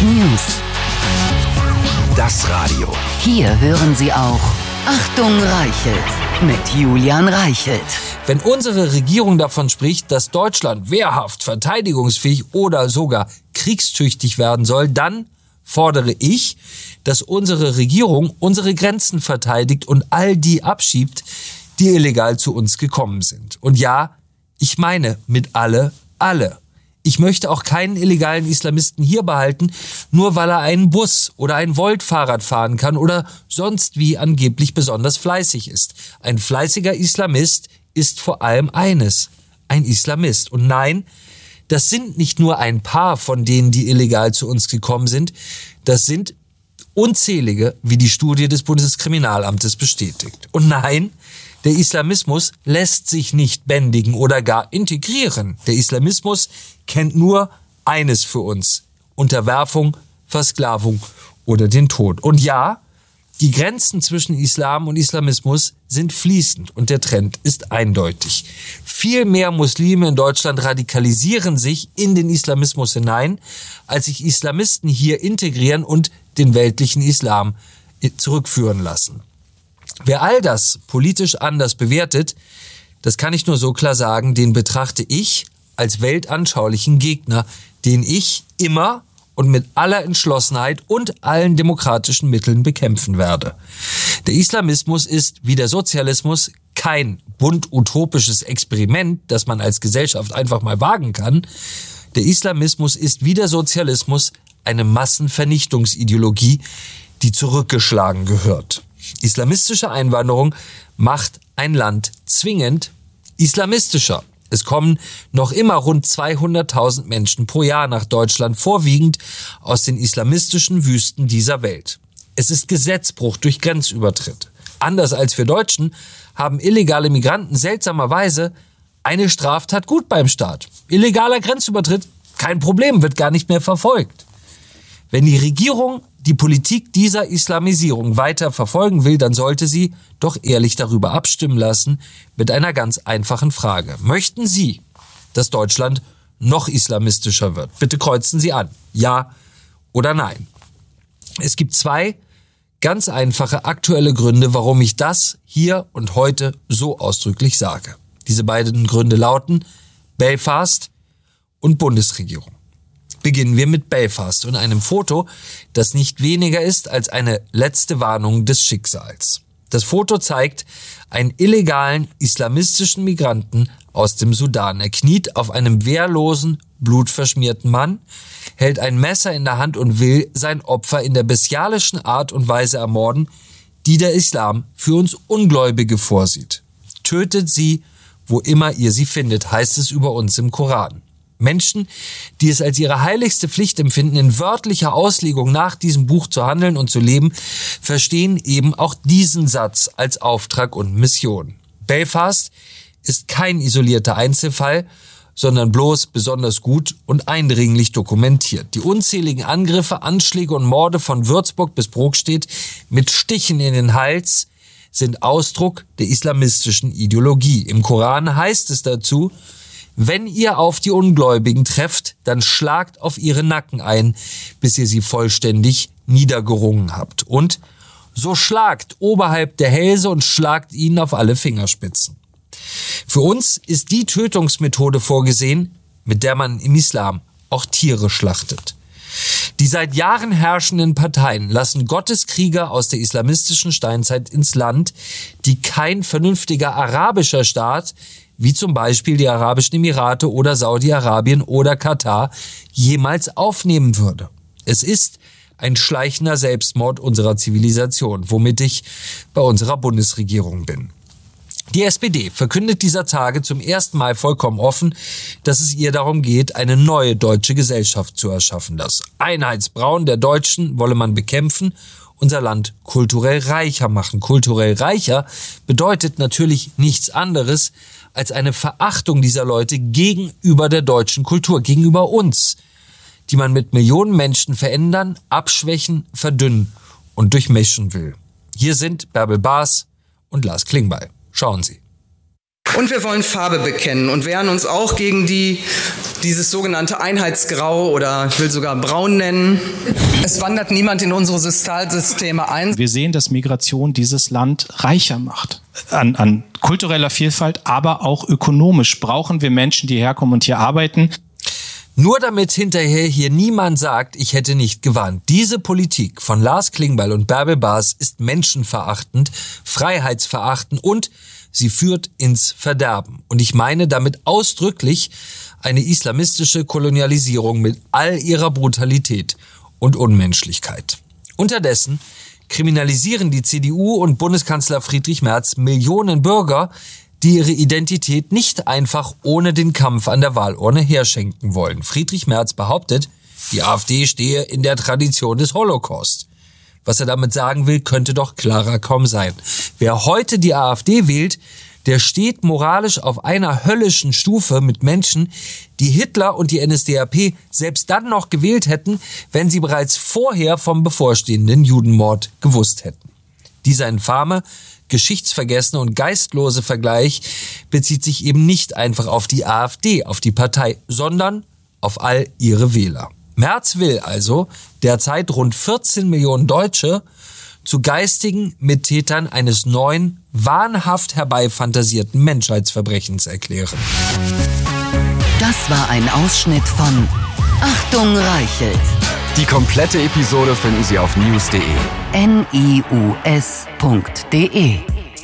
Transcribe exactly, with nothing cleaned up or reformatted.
News. Das Radio. Hier hören Sie auch Achtung Reichelt mit Julian Reichelt. Wenn unsere Regierung davon spricht, dass Deutschland wehrhaft, verteidigungsfähig oder sogar kriegstüchtig werden soll, dann fordere ich, dass unsere Regierung unsere Grenzen verteidigt und all die abschiebt, die illegal zu uns gekommen sind. Und ja, ich meine mit alle, alle. Ich möchte auch keinen illegalen Islamisten hier behalten, nur weil er einen Bus oder ein Volt-Fahrrad fahren kann oder sonst wie angeblich besonders fleißig ist. Ein fleißiger Islamist ist vor allem eines, ein Islamist. Und nein, das sind nicht nur ein paar von denen, die illegal zu uns gekommen sind, das sind unzählige, wie die Studie des Bundeskriminalamtes bestätigt. Und nein, der Islamismus lässt sich nicht bändigen oder gar integrieren. Der Islamismus kennt nur eines für uns: Unterwerfung, Versklavung oder den Tod. Und ja, die Grenzen zwischen Islam und Islamismus sind fließend und der Trend ist eindeutig. Viel mehr Muslime in Deutschland radikalisieren sich in den Islamismus hinein, als sich Islamisten hier integrieren und den weltlichen Islam zurückführen lassen. Wer all das politisch anders bewertet, das kann ich nur so klar sagen, den betrachte ich als weltanschaulichen Gegner, den ich immer und mit aller Entschlossenheit und allen demokratischen Mitteln bekämpfen werde. Der Islamismus ist, wie der Sozialismus, kein bunt utopisches Experiment, das man als Gesellschaft einfach mal wagen kann. Der Islamismus ist, wie der Sozialismus, eine Massenvernichtungsideologie, die zurückgeschlagen gehört. Islamistische Einwanderung macht ein Land zwingend islamistischer. Es kommen noch immer rund zweihunderttausend Menschen pro Jahr nach Deutschland, vorwiegend aus den islamistischen Wüsten dieser Welt. Es ist Gesetzbruch durch Grenzübertritt. Anders als wir Deutschen haben illegale Migranten seltsamerweise eine Straftat gut beim Staat. Illegaler Grenzübertritt, kein Problem, wird gar nicht mehr verfolgt. Wenn die Regierung die Politik dieser Islamisierung weiter verfolgen will, dann sollte sie doch ehrlich darüber abstimmen lassen mit einer ganz einfachen Frage. Möchten Sie, dass Deutschland noch islamistischer wird? Bitte kreuzen Sie an. Ja oder nein. Es gibt zwei ganz einfache aktuelle Gründe, warum ich das hier und heute so ausdrücklich sage. Diese beiden Gründe lauten Belfast und Bundesregierung. Beginnen wir mit Belfast und einem Foto, das nicht weniger ist als eine letzte Warnung des Schicksals. Das Foto zeigt einen illegalen islamistischen Migranten aus dem Sudan. Er kniet auf einem wehrlosen, blutverschmierten Mann, hält ein Messer in der Hand und will sein Opfer in der bestialischen Art und Weise ermorden, die der Islam für uns Ungläubige vorsieht. Tötet sie, wo immer ihr sie findet, heißt es über uns im Koran. Menschen, die es als ihre heiligste Pflicht empfinden, in wörtlicher Auslegung nach diesem Buch zu handeln und zu leben, verstehen eben auch diesen Satz als Auftrag und Mission. Belfast ist kein isolierter Einzelfall, sondern bloß besonders gut und eindringlich dokumentiert. Die unzähligen Angriffe, Anschläge und Morde von Würzburg bis Brokstedt mit Stichen in den Hals sind Ausdruck der islamistischen Ideologie. Im Koran heißt es dazu: Wenn ihr auf die Ungläubigen trefft, dann schlagt auf ihre Nacken ein, bis ihr sie vollständig niedergerungen habt. Und so schlagt oberhalb der Hälse und schlagt ihnen auf alle Fingerspitzen. Für uns ist die Tötungsmethode vorgesehen, mit der man im Islam auch Tiere schlachtet. Die seit Jahren herrschenden Parteien lassen Gotteskrieger aus der islamistischen Steinzeit ins Land, die kein vernünftiger arabischer Staat wie zum Beispiel die Arabischen Emirate oder Saudi-Arabien oder Katar, jemals aufnehmen würde. Es ist ein schleichender Selbstmord unserer Zivilisation, womit ich bei unserer Bundesregierung bin. Die S P D verkündet dieser Tage zum ersten Mal vollkommen offen, dass es ihr darum geht, eine neue deutsche Gesellschaft zu erschaffen. Das Einheitsbrauen der Deutschen wolle man bekämpfen, unser Land kulturell reicher machen. Kulturell reicher bedeutet natürlich nichts anderes als eine Verachtung dieser Leute gegenüber der deutschen Kultur, gegenüber uns, die man mit Millionen Menschen verändern, abschwächen, verdünnen und durchmischen will. Hier sind Bärbel Baas und Lars Klingbeil. Schauen Sie. Und wir wollen Farbe bekennen und wehren uns auch gegen die, dieses sogenannte Einheitsgrau oder ich will sogar braun nennen. Es wandert niemand in unsere Sozialsysteme ein. Wir sehen, dass Migration dieses Land reicher macht. An, an kultureller Vielfalt, aber auch ökonomisch brauchen wir Menschen, die herkommen und hier arbeiten. Nur damit hinterher hier niemand sagt, ich hätte nicht gewarnt. Diese Politik von Lars Klingbeil und Bärbel Bas ist menschenverachtend, freiheitsverachtend und sie führt ins Verderben. Und ich meine damit ausdrücklich eine islamistische Kolonialisierung mit all ihrer Brutalität und Unmenschlichkeit. Unterdessen kriminalisieren die C D U und Bundeskanzler Friedrich Merz Millionen Bürger, die ihre Identität nicht einfach ohne den Kampf an der Wahlurne herschenken wollen. Friedrich Merz behauptet, die AfD stehe in der Tradition des Holocaust. Was er damit sagen will, könnte doch klarer kaum sein. Wer heute die AfD wählt, der steht moralisch auf einer höllischen Stufe mit Menschen, die Hitler und die N S D A P selbst dann noch gewählt hätten, wenn sie bereits vorher vom bevorstehenden Judenmord gewusst hätten. Dieser infame, geschichtsvergessene und geistlose Vergleich bezieht sich eben nicht einfach auf die AfD, auf die Partei, sondern auf all ihre Wähler. Merz will also derzeit rund vierzehn Millionen Deutsche zu geistigen Mittätern eines neuen, wahnhaft herbeifantasierten Menschheitsverbrechens erklären. Das war ein Ausschnitt von Achtung Reichelt. Die komplette Episode finden Sie auf news punkt de. N I U S punkt de